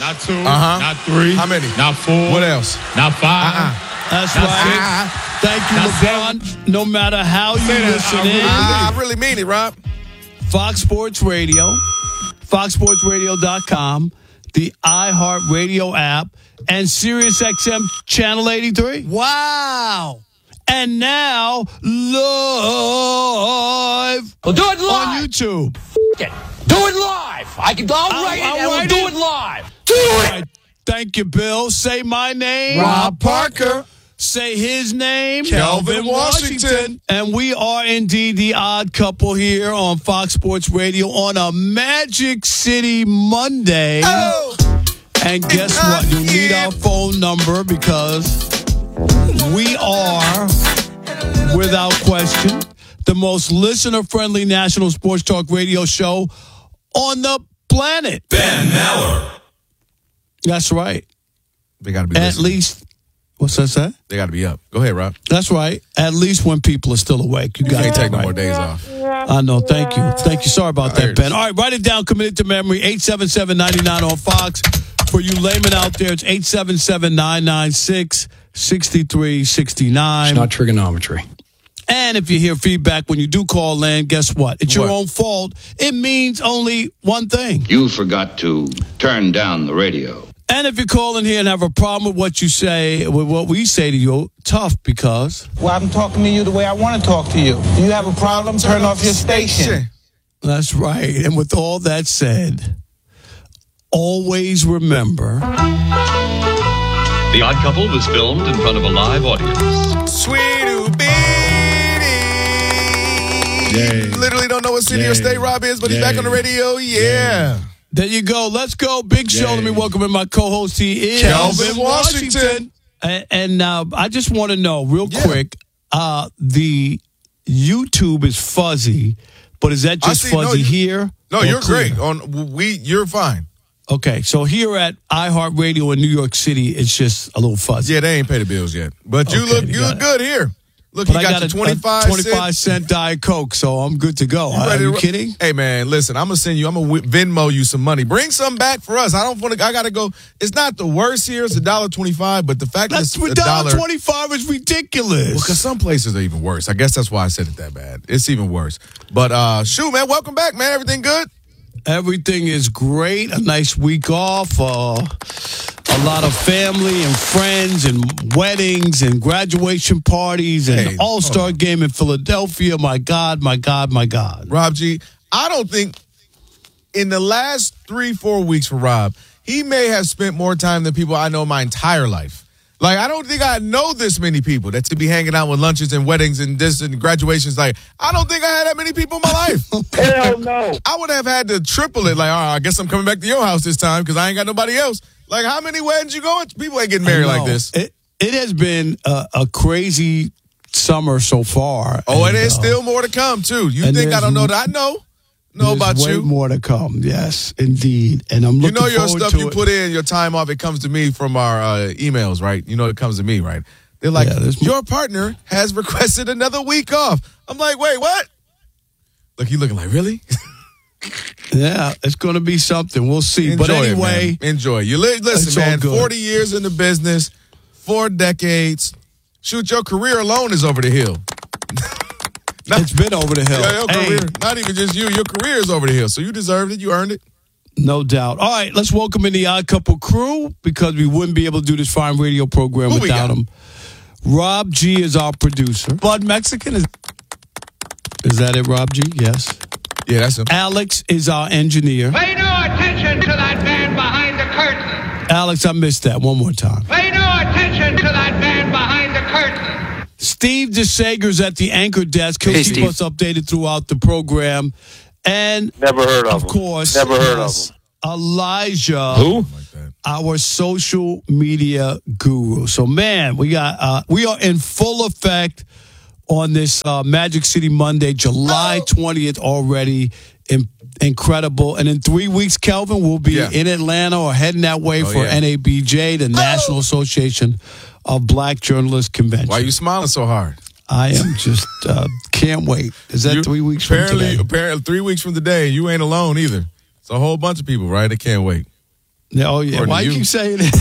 Not 2. Not 3. How many? Not 4. What else? Not 5. That's Not right. 6. Thank you, LeBron. No matter how you listen in. I really mean it, Rob. Fox Sports Radio, foxsportsradio.com, the iHeartRadio app, and SiriusXM Channel 83. Wow. And now, live We'll do it live. on YouTube. Do it live. I'll write it and we'll do it live. Do it. Thank you, Bill. Say my name. Rob Parker. Say his name. Kelvin Washington. And we are indeed the odd couple here on Fox Sports Radio on a Magic City Monday. Oh. And guess what? You need our phone number because we are, without question, the most listener-friendly national sports talk radio show on the planet. Ben Maller. That's right. They got to be At listening. least, what's that say? They got to be up. Go ahead, Rob. That's right. At least when people are still awake. You got Can't to take no more days off. I know. Thank you. Thank you. Sorry about that, Ben. All right, write it down. Commit it to memory. 877-99 on Fox. For you laymen out there, it's 877-996-6369. It's not trigonometry. And if you hear feedback when you do call in, guess what? It's your own fault. It means only one thing. You forgot to turn down the radio. And if you call in here and have a problem with what you say, with what we say to you, tough because... Well, I'm talking to you the way I want to talk to you. Do you have a problem? Turn off your station. That's right. And with all that said, always remember... The Odd Couple was filmed in front of a live audience. Sweet Beanie. Literally don't know what city or state Rob is, but he's back on the radio. Yeah. There you go. Let's go. Big show. Let me welcome in my co-host. He is Kelvin Washington. And I just want to know real quick, the YouTube is fuzzy, but is that just fuzzy here? No, you're clear? great. You're fine. Okay, so here at iHeartRadio in New York City, it's just a little fuzzy. Yeah, they ain't paid the bills yet. But you look good here. Look, But you got your 25 cent Diet Coke, so I'm good to go. Are you kidding? Hey, man, listen, I'm going to Venmo you some money. Bring some back for us. I got to go. It's not the worst here. It's $1.25, but the fact that it's $1.25 is ridiculous. Well, because some places are even worse. I guess that's why I said it that bad. It's even worse. But, shoot, man, welcome back, man. Everything good? Everything is great. A nice week off. A lot of family and friends and weddings and graduation parties and all-star game in Philadelphia. My God, my God, my God. Rob G, I don't think in the last 3-4 weeks for Rob, he may have spent more time than people I know my entire life. Like, I don't think I know this many people that to be hanging out with lunches and weddings and this and graduations. Like, I don't think I had that many people in my life. Hell no. I would have had to triple it. Like, all right, I guess I'm coming back to your house this time because I ain't got nobody else. Like, how many weddings you going to? People ain't getting married like this. It has been a crazy summer so far. Oh, and there's still more to come, too. You think I don't know that? I know about way you. More to come. Yes, indeed. And I'm looking forward to it. You know your stuff you put in, your time off, it comes to me from our emails, right? You know it comes to me, right? They're like, your partner has requested another week off. I'm like, wait, what? Look, you looking like, really? Yeah, it's going to be something. We'll see. Enjoy but anyway. Enjoy. Listen, man, 40 years in the business, 4 decades. Shoot, your career alone is over the hill. It's been over the hill. Yeah, your career, not even just you. Your career is over the hill. So you deserved it. You earned it. No doubt. All right, let's welcome in the Odd Couple crew because we wouldn't be able to do this fine radio program without him. Rob G is our producer. Blood Mexican is that it, Rob G? Yes. Yeah, that's him. Alex is our engineer. Pay no attention to that man behind the curtain. Alex, I missed that. One more time. Pay no attention to that man behind the curtain. Steve DeSager's at the anchor desk. He'll keep us updated throughout the program. And never heard of him. Of course. Never heard of him. Elijah. Who? Our social media guru. So, man, we are in full effect on this Magic City Monday, July 20th already. Incredible. And in 3 weeks, Kelvin, we'll be in Atlanta or heading that way for NABJ, the National Association of Black Journalists Convention. Why are you smiling so hard? I am just can't wait. Is that 3 weeks from today? Apparently 3 weeks from today, you ain't alone either. It's a whole bunch of people, right? That can't wait. Oh, yeah. Or Why do you you? keep saying it?